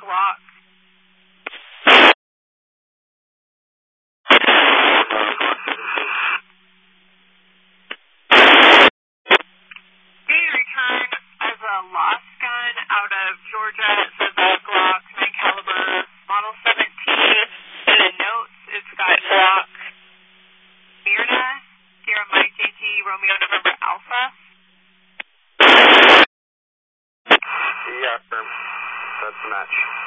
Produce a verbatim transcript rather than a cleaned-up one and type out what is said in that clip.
Glock. Being returned as a lost gun out of Georgia. It says a Glock nine caliber model seventeen. And in notes, it's got Glock Mirna, Sierra Mike J T Romeo November Alpha. Yeah, firm. That's the match.